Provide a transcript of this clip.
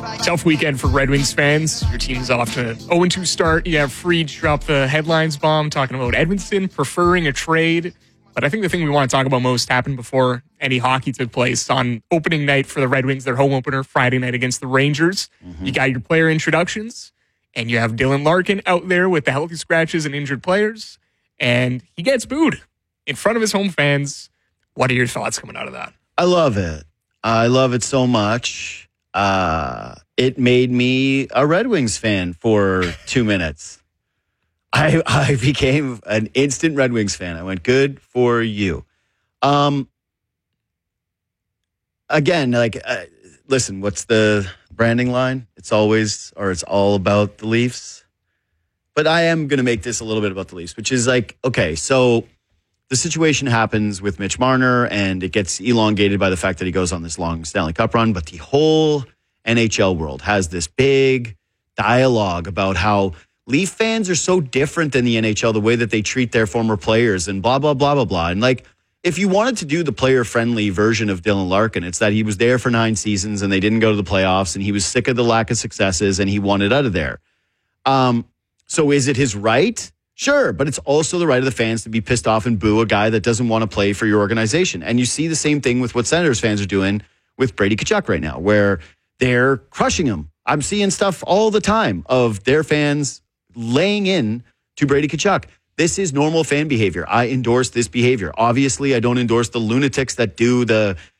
Tough weekend for Red Wings fans. Your team's off to an 0-2 start. You have Fried drop the headlines bomb talking about Edmonton preferring a trade. But I think the thing we want to talk about most happened before any hockey took place on opening night for the Red Wings, their home opener, Friday night against the Rangers. You got your player introductions, and you have Dylan Larkin out there with the healthy scratches and injured players, and he gets booed in front of his home fans. What are your thoughts coming out of that? I love it. I love it so much. It made me a Red Wings fan for 2 minutes. I became an instant Red Wings fan. I went, good for you. Again, listen, what's the branding line? It's all about the Leafs. But I am going to make this a little bit about the Leafs, which is okay, so the situation happens with Mitch Marner, and it gets elongated by the fact that he goes on this long Stanley Cup run. But the whole NHL world has this big dialogue about how Leaf fans are so different than the NHL, the way that they treat their former players and blah, blah, blah, blah, blah. And if you wanted to do the player-friendly version of Dylan Larkin, it's that he was there for 9 seasons and they didn't go to the playoffs and he was sick of the lack of successes and he wanted out of there. So is it his right? Sure, but it's also the right of the fans to be pissed off and boo a guy that doesn't want to play for your organization. And you see the same thing with what Senators fans are doing with Brady Tkachuk right now, where they're crushing him. I'm seeing stuff all the time of their fans laying in to Brady Tkachuk. This is normal fan behavior. I endorse this behavior. Obviously, I don't endorse the lunatics that do the